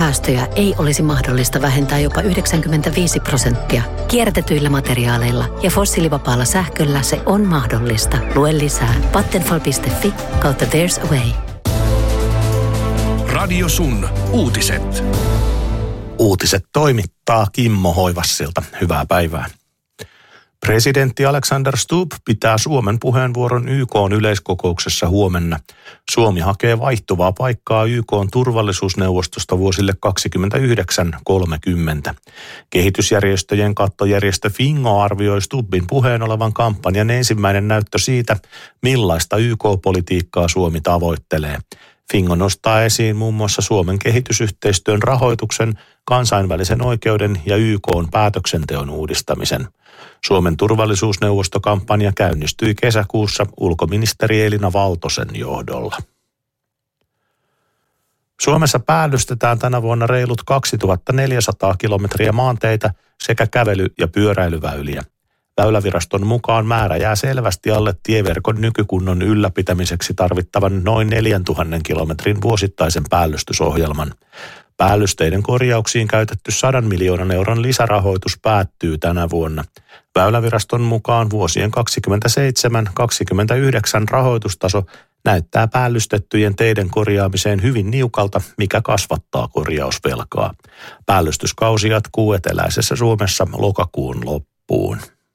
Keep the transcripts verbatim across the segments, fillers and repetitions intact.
päästöjä ei olisi mahdollista vähentää jopa yhdeksänkymmentäviisi prosenttia. Kierrätetyillä materiaaleilla ja fossiilivapaalla sähköllä se on mahdollista. Lue lisää vattenfall piste fi kautta There's a Way. Radio Sun uutiset. Uutiset toimittaa Kimmo Hoivassilta. Hyvää päivää. Presidentti Alexander Stubb pitää Suomen puheenvuoron Y K:n yleiskokouksessa huomenna. Suomi hakee vaihtuvaa paikkaa Y K:n turvallisuusneuvostosta vuosille kaksikymmentäyhdeksän kolmekymmentä. Kehitysjärjestöjen kattojärjestö Fingo arvioi Stubbin puheen olevan kampanjan ensimmäinen näyttö siitä, millaista Y K-politiikkaa Suomi tavoittelee. Fingo nostaa esiin muun muassa Suomen kehitysyhteistyön rahoituksen, kansainvälisen oikeuden ja Y K:n päätöksenteon uudistamisen. Suomen turvallisuusneuvostokampanja käynnistyi kesäkuussa ulkoministeri Elina Valtosen johdolla. Suomessa päällystetään tänä vuonna reilut kaksituhattaneljäsataa kilometriä maanteitä sekä kävely- ja pyöräilyväyliä. Väyläviraston mukaan määrä jää selvästi alle tieverkon nykykunnon ylläpitämiseksi tarvittavan noin neljäntuhannen kilometrin vuosittaisen päällystysohjelman. Päällysteiden korjauksiin käytetty sadan miljoonan euron lisärahoitus päättyy tänä vuonna. Väyläviraston mukaan vuosien kaksikymmentäseitsemän kaksikymmentäyhdeksän rahoitustaso näyttää päällystettyjen teiden korjaamiseen hyvin niukalta, mikä kasvattaa korjausvelkaa. Päällystyskausi jatkuu eteläisessä Suomessa lokakuun loppuun.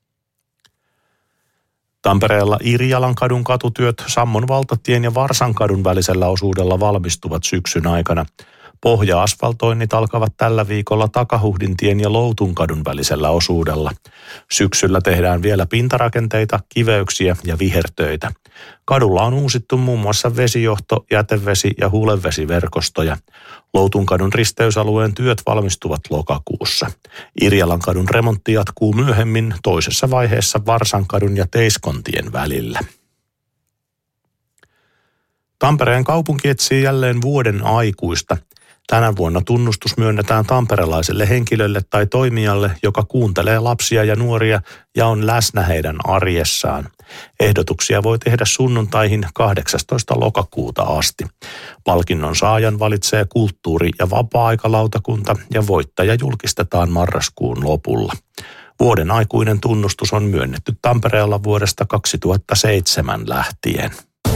Tampereella Irjalankadun katutyöt Sammon valtatien ja Varsankadun välisellä osuudella valmistuvat syksyn aikana. Pohja-asfaltoinnit alkavat tällä viikolla Takahuhdintien ja Loutunkadun välisellä osuudella. Syksyllä tehdään vielä pintarakenteita, kiveyksiä ja vihertöitä. Kadulla on uusittu muun muassa vesijohto, jätevesi- ja hulevesiverkostoja. Loutunkadun risteysalueen työt valmistuvat lokakuussa. Irjalankadun remontti jatkuu myöhemmin toisessa vaiheessa Varsankadun ja Teiskontien välillä. Tampereen kaupunki etsii jälleen vuoden aikuista. Tänä vuonna tunnustus myönnetään tamperelaiselle henkilölle tai toimijalle, joka kuuntelee lapsia ja nuoria ja on läsnä heidän arjessaan. Ehdotuksia voi tehdä sunnuntaihin kahdeksastoista lokakuuta asti. Palkinnon saajan valitsee kulttuuri- ja vapaa-aikalautakunta ja voittaja julkistetaan marraskuun lopulla. Vuoden aikuinen tunnustus on myönnetty Tampereella vuodesta kaksituhattaseitsemän lähtien.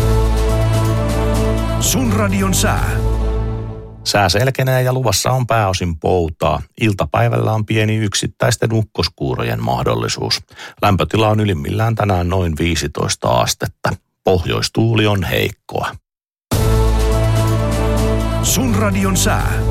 Sun radion sää. Sää selkenee ja luvassa on pääosin poutaa. Iltapäivällä on pieni yksittäisten ukkoskuurojen mahdollisuus. Lämpötila on ylimmillään tänään noin viisitoista astetta. Pohjoistuuli on heikkoa. Sun radion sää.